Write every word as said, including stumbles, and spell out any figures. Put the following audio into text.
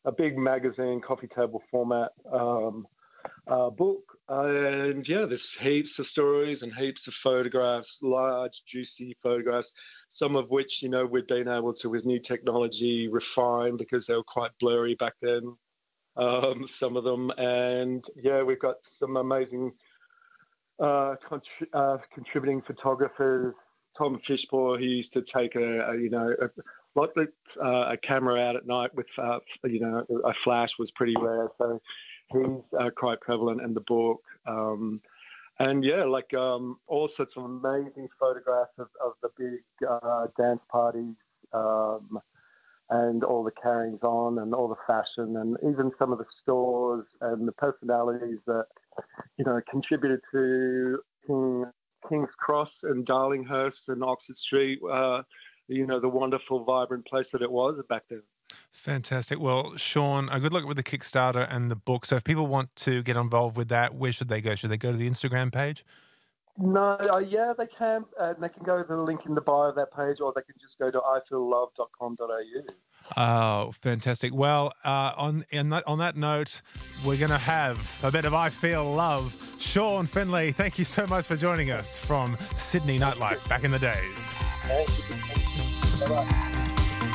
a big magazine, coffee table format um, uh, book. And yeah, there's heaps of stories and heaps of photographs, large, juicy photographs, some of which, you know, we've been able to, with new technology, refine because they were quite blurry back then, um, some of them. And yeah, we've got some amazing uh, contri- uh, contributing photographers. Tom Fishbaugh, he used to take a, a you know, a, like uh, a camera out at night with, uh, you know, a flash was pretty rare. So he's uh, quite prevalent in the book. Um, and yeah, like um, all sorts of amazing photographs of, of the big uh, dance parties um, and all the carryings on and all the fashion and even some of the stores and the personalities that, you know, contributed to King, King's Cross and Darlinghurst and Oxford Street, uh, you know, the wonderful, vibrant place that it was back then. Fantastic. Well, Sean, a good luck with the Kickstarter and the book. So if people want to get involved with that, where should they go? Should they go to the Instagram page? No, uh, yeah, they can. Uh, they can go to the link in the bio of that page, or they can just go to i feel love dot com dot a u. Oh, fantastic. Well, uh, on, in that, on that note, we're going to have a bit of I Feel Love. Sean Finley, thank you so much for joining us from Sydney Nightlife back in the days. Thank you. Bye-bye.